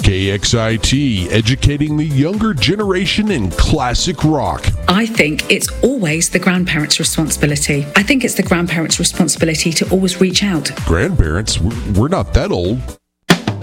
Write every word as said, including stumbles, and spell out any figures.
K X I T, educating the younger generation in classic rock. I think it's always the grandparents' responsibility. I think it's the grandparents' responsibility to always reach out. Grandparents? We're we're not that old.